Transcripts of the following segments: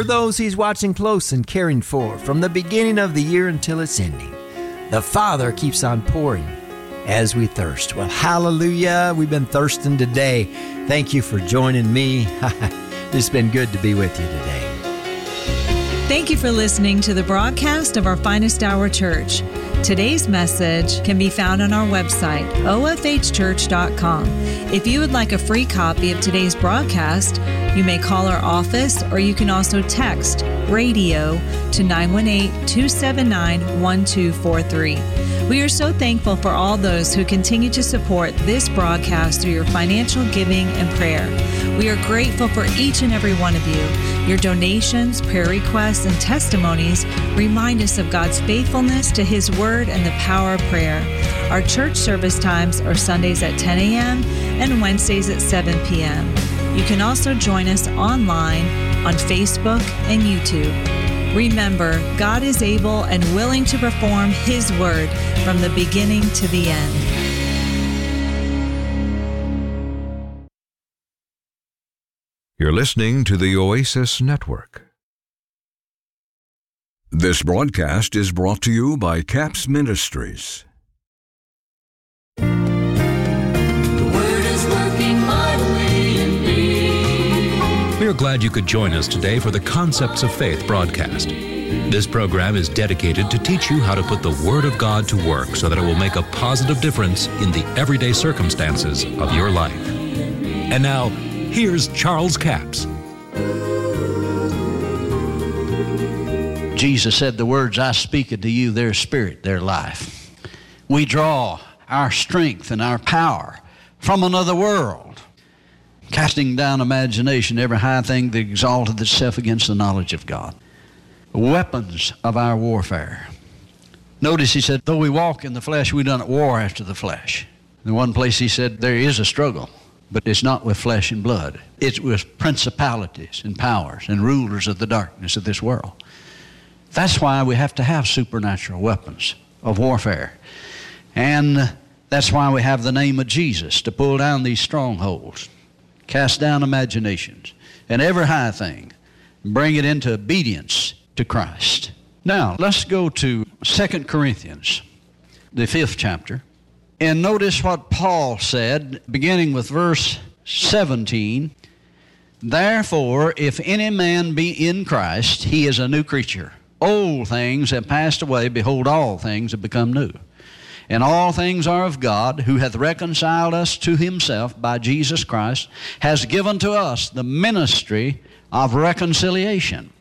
We're those He's watching close and caring for from the beginning of the year until its ending. The Father keeps on pouring as we thirst. Well, hallelujah. We've been thirsting today. Thank you for joining me. It's been good to be with you today. Thank you for listening to the broadcast of our Finest Hour Church. Today's message can be found on our website, ofhchurch.com. If you would like a free copy of today's broadcast, you may call our office or you can also text radio to 918-279-1243. We are so thankful for all those who continue to support this broadcast through your financial giving and prayer. We are grateful for each and every one of you. Your donations, prayer requests, and testimonies remind us of God's faithfulness to His Word and the power of prayer. Our church service times are Sundays at 10 a.m. and Wednesdays at 7 p.m. You can also join us online on Facebook and YouTube. Remember, God is able and willing to perform His Word from the beginning to the end. You're listening to the Oasis Network. This broadcast is brought to you by Caps Ministries. The Word is working mightily in me. We are glad you could join us today for the Concepts of Faith broadcast. This program is dedicated to teach you how to put the Word of God to work so that it will make a positive difference in the everyday circumstances of your life. And now, here's Charles Capps. Jesus said, the words I speak unto you, their spirit, their life. We draw our strength and our power from another world, casting down imagination, every high thing that exalted itself against the knowledge of God. Weapons of our warfare. Notice he said, though we walk in the flesh, we don't war after the flesh. In one place he said, there is a struggle, but it's not with flesh and blood. It's with principalities and powers and rulers of the darkness of this world. That's why we have to have supernatural weapons of warfare. And that's why we have the name of Jesus to pull down these strongholds, cast down imaginations, and every high thing, bring it into obedience to Christ. Now, let's go to 2 Corinthians, the 5th chapter. And notice what Paul said, beginning with verse 17. Therefore, if any man be in Christ, he is a new creature. Old things have passed away. Behold, all things have become new. And all things are of God, who hath reconciled us to Himself by Jesus Christ, has given to us the ministry of reconciliation.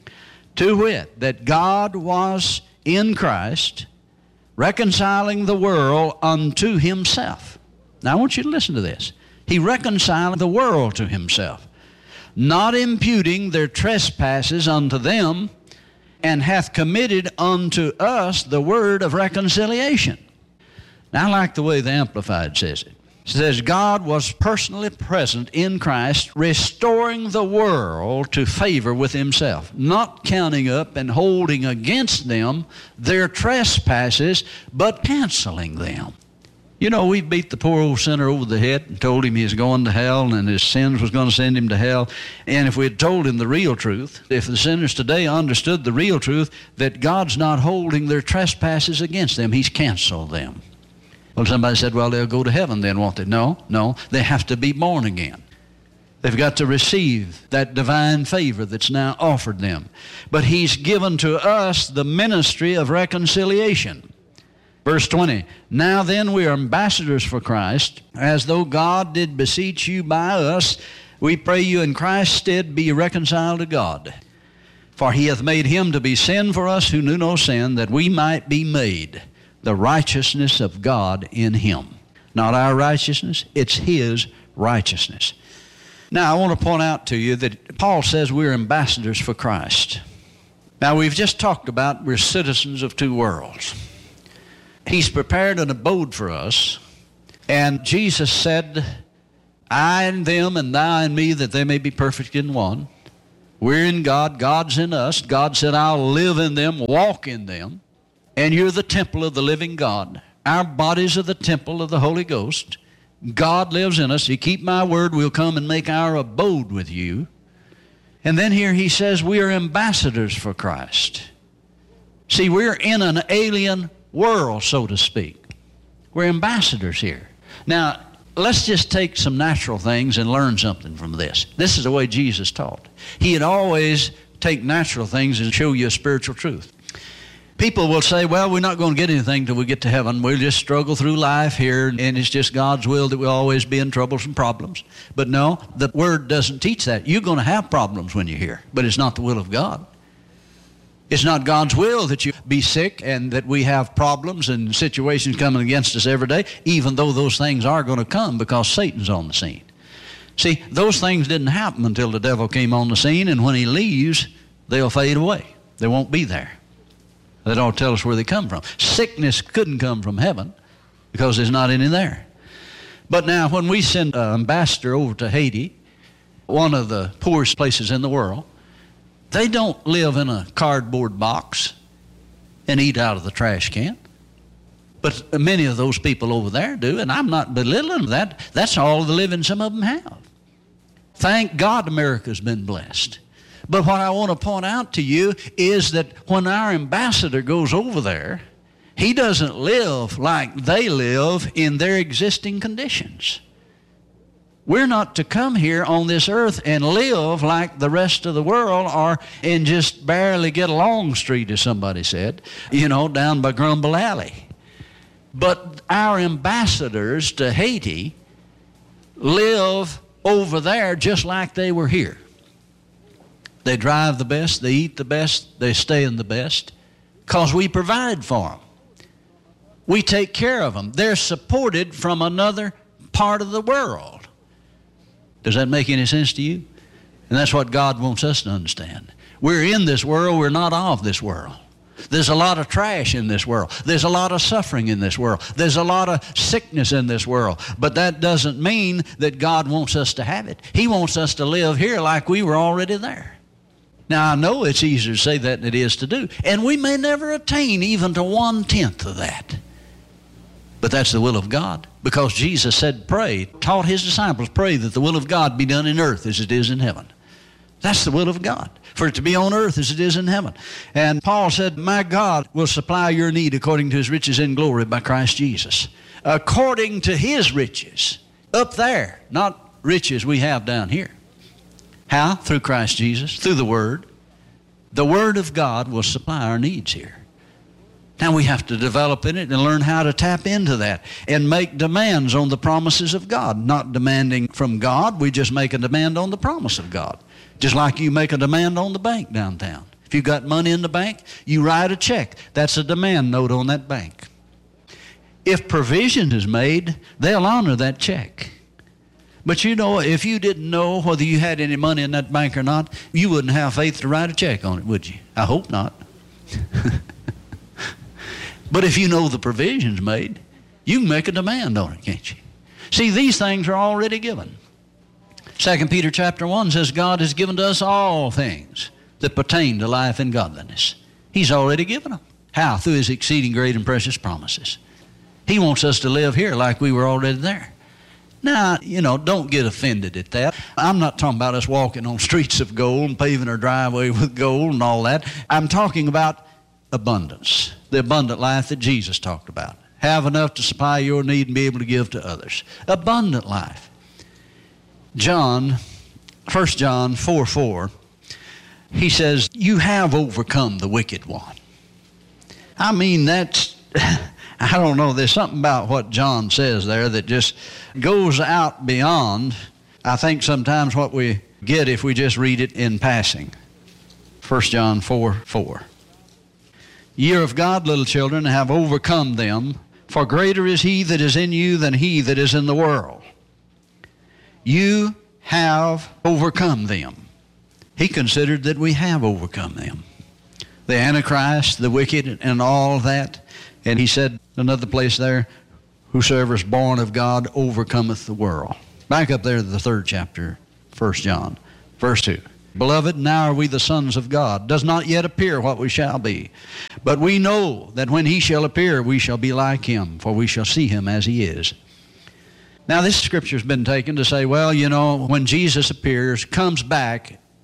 To wit, that God was in Christ, reconciling the world unto Himself. Now I want you to listen to this. He reconciled the world to Himself, not imputing their trespasses unto them, and hath committed unto us the word of reconciliation. Now I like the way the Amplified says it. It says, God was personally present in Christ, restoring the world to favor with Himself, not counting up and holding against them their trespasses, but canceling them. You know, we beat the poor old sinner over the head and told him he was going to hell and his sins was going to send him to hell. And if we had told him the real truth, if the sinners today understood the real truth, that God's not holding their trespasses against them, He's canceled them. Well, somebody said, well, they'll go to heaven then, won't they? No, they have to be born again. They've got to receive that divine favor that's now offered them. But He's given to us the ministry of reconciliation. Verse 20, now then we are ambassadors for Christ, as though God did beseech you by us. We pray you in Christ's stead be reconciled to God. For He hath made Him to be sin for us who knew no sin, that we might be made the righteousness of God in Him. Not our righteousness, it's His righteousness. Now I want to point out to you that Paul says we're ambassadors for Christ. Now we've just talked about we're citizens of two worlds. He's prepared an abode for us, and Jesus said, I in them and thou in me, that they may be perfect in one. We're in God, God's in us. God said, I'll live in them, walk in them, and you're the temple of the living God. Our bodies are the temple of the Holy Ghost. God lives in us. You keep my word, we'll come and make our abode with you. And then here he says we are ambassadors for Christ. See, we're in an alien world, so to speak. We're ambassadors here. Now, let's just take some natural things and learn something from this. This is the way Jesus taught. He'd always take natural things and show you a spiritual truth. People will say, well, we're not going to get anything till we get to heaven. We'll just struggle through life here, and it's just God's will that we'll always be in troublesome problems. But no, the Word doesn't teach that. You're going to have problems when you're here, but it's not the will of God. It's not God's will that you be sick and that we have problems and situations coming against us every day, even though those things are going to come because Satan's on the scene. See, those things didn't happen until the devil came on the scene, and when he leaves, they'll fade away. They won't be there. That all tell us where they come from. Sickness couldn't come from heaven because there's not any there. But now when we send an ambassador over to Haiti, one of the poorest places in the world, they don't live in a cardboard box and eat out of the trash can. But many of those people over there do, and I'm not belittling that. That's all the living some of them have. Thank God America's been blessed. But what I want to point out to you is that when our ambassador goes over there, he doesn't live like they live in their existing conditions. We're not to come here on this earth and live like the rest of the world or and just barely get along street, as somebody said, down by Grumble Alley. But our ambassadors to Haiti live over there just like they were here. They drive the best, they eat the best, they stay in the best, because we provide for them. We take care of them. They're supported from another part of the world. Does that make any sense to you? And that's what God wants us to understand. We're in this world, we're not of this world. There's a lot of trash in this world. There's a lot of suffering in this world. There's a lot of sickness in this world. But that doesn't mean that God wants us to have it. He wants us to live here like we were already there. Now, I know it's easier to say that than it is to do. And we may never attain even to 1/10 of that. But that's the will of God. Because Jesus said, pray, taught his disciples, pray that the will of God be done in earth as it is in heaven. That's the will of God, for it to be on earth as it is in heaven. And Paul said, my God will supply your need according to his riches in glory by Christ Jesus. According to his riches. Up there, not riches we have down here. How? Through Christ Jesus, through the Word. The Word of God will supply our needs here. Now we have to develop in it and learn how to tap into that and make demands on the promises of God. Not demanding from God, we just make a demand on the promise of God. Just like you make a demand on the bank downtown. If you've got money in the bank, you write a check. That's a demand note on that bank. If provision is made, they'll honor that check. But if you didn't know whether you had any money in that bank or not, you wouldn't have faith to write a check on it, would you? I hope not. But if you know the provision's made, you can make a demand on it, can't you? See, these things are already given. 2 Peter chapter 1 says God has given to us all things that pertain to life and godliness. He's already given them. How? Through his exceeding great and precious promises. He wants us to live here like we were already there. Now, don't get offended at that. I'm not talking about us walking on streets of gold and paving our driveway with gold and all that. I'm talking about abundance, the abundant life that Jesus talked about. Have enough to supply your need and be able to give to others. Abundant life. 1 John 4:4, he says, you have overcome the wicked one. I mean, that's... I don't know, there's something about what John says there that just goes out beyond, I think, sometimes what we get if we just read it in passing. 1 John 4:4. Ye are of God, little children, have overcome them, for greater is he that is in you than he that is in the world. You have overcome them. He considered that we have overcome them. The Antichrist, the wicked, and all that. And he said, another place there, whosoever is born of God overcometh the world. Back up there to the 3rd chapter, 1 John, verse 2. Beloved, now are we the sons of God. Does not yet appear what we shall be. But we know that when he shall appear, we shall be like him, for we shall see him as he is. Now, this scripture's been taken to say, well, when Jesus appears, comes back,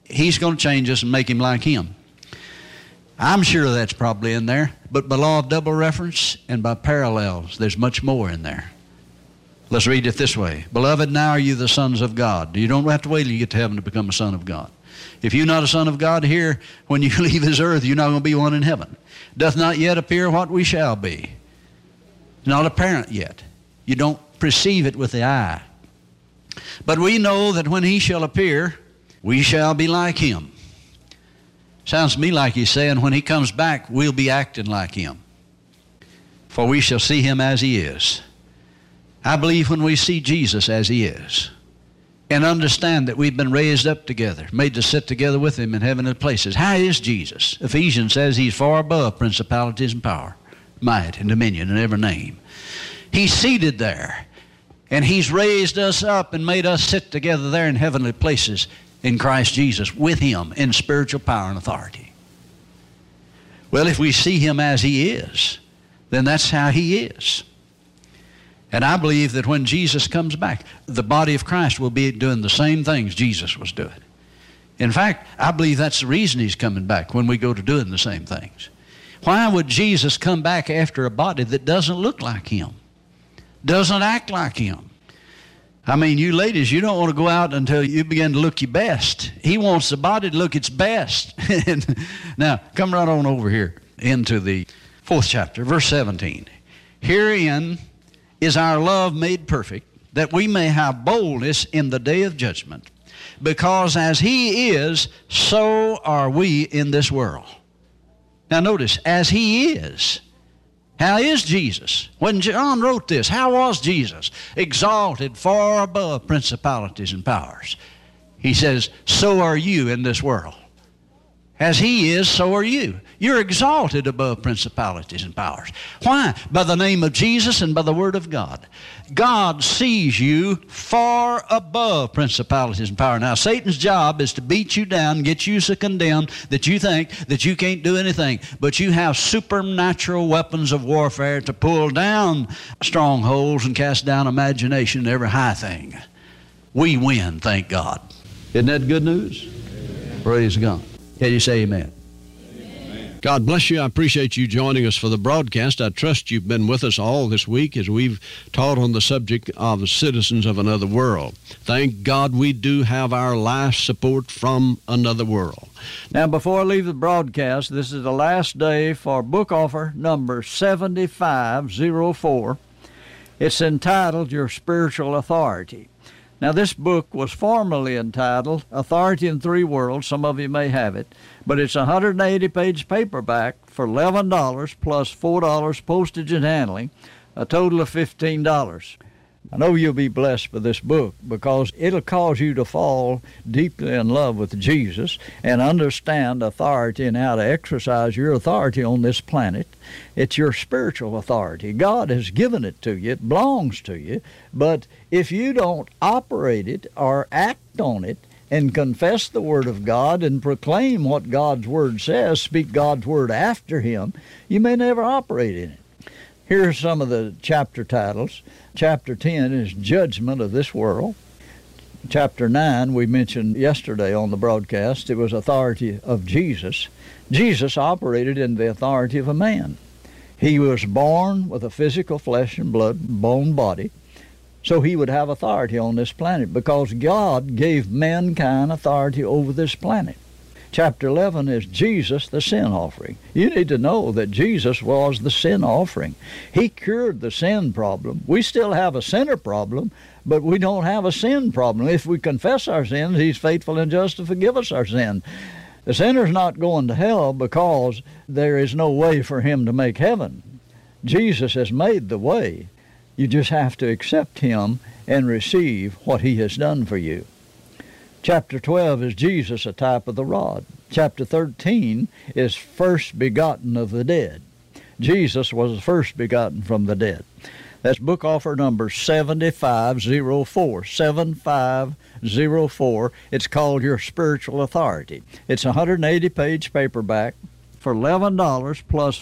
He's going to change us and make him like him. I'm sure that's probably in there, but by law of double reference and by parallels, there's much more in there. Let's read it this way. Beloved, now are you the sons of God. You don't have to wait till you get to heaven to become a son of God. If you're not a son of God here, when you leave this earth, you're not going to be one in heaven. Doth not yet appear what we shall be. Not apparent yet. You don't perceive it with the eye. But we know that when he shall appear, we shall be like him. Sounds to me like he's saying when he comes back, we'll be acting like him. For we shall see him as he is. I believe when we see Jesus as he is, and understand that we've been raised up together, made to sit together with him in heavenly places. How is Jesus? Ephesians says he's far above principalities and power, might and dominion and every name. He's seated there, and he's raised us up and made us sit together there in heavenly places in Christ Jesus with him in spiritual power and authority. Well, if we see him as he is, then that's how he is. And I believe that when Jesus comes back, the body of Christ will be doing the same things Jesus was doing. In fact, I believe that's the reason he's coming back, when we go to doing the same things. Why would Jesus come back after a body that doesn't look like him, doesn't act like him? I mean, you ladies, you don't want to go out until you begin to look your best. He wants the body to look its best. Now, come right on over here into the 4th chapter, verse 17. Herein is our love made perfect, that we may have boldness in the day of judgment. Because as he is, so are we in this world. Now notice, as he is. How is Jesus? When John wrote this, how was Jesus? Exalted far above principalities and powers. He says, so are you in this world. As he is, so are you. You're exalted above principalities and powers. Why? By the name of Jesus and by the Word of God. God sees you far above principalities and power. Now, Satan's job is to beat you down, get you so condemned that you think that you can't do anything. But you have supernatural weapons of warfare to pull down strongholds and cast down imagination and every high thing. We win, thank God. Isn't that good news? Praise God. Can you say amen? Amen? God bless you. I appreciate you joining us for the broadcast. I trust you've been with us all this week as we've taught on the subject of citizens of another world. Thank God we do have our life support from another world. Now, before I leave the broadcast, this is the last day for book offer number 7504. It's entitled Your Spiritual Authority. Now, this book was formerly entitled Authority in Three Worlds. Some of you may have it. But it's a 180-page paperback for $11 plus $4 postage and handling, a total of $15. I know you'll be blessed by this book because it'll cause you to fall deeply in love with Jesus and understand authority and how to exercise your authority on this planet. It's your spiritual authority. God has given it to you. It belongs to you. But if you don't operate it or act on it and confess the Word of God and proclaim what God's Word says, speak God's Word after Him, you may never operate in it. Here are some of the chapter titles. Chapter 10 is Judgment of This World. Chapter 9, we mentioned yesterday on the broadcast, it was authority of Jesus. Jesus operated in the authority of a man. He was born with a physical flesh and blood, bone body, so he would have authority on this planet because God gave mankind authority over this planet. Chapter 11 is Jesus, the sin offering. You need to know that Jesus was the sin offering. He cured the sin problem. We still have a sinner problem, but we don't have a sin problem. If we confess our sins, He's faithful and just to forgive us our sin. The sinner's not going to hell because there is no way for him to make heaven. Jesus has made the way. You just have to accept Him and receive what He has done for you. Chapter 12 is Jesus, a type of the rod. Chapter 13 is first begotten of the dead. Jesus was the first begotten from the dead. That's book offer number 7504. 7504. It's called Your Spiritual Authority. It's a 180-page paperback for $11 plus